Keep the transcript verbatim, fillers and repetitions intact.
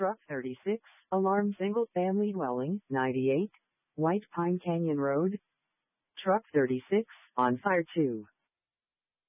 Truck thirty-six, alarm single family dwelling, ninety-eight, White Pine Canyon Road. Truck thirty-six, on fire two.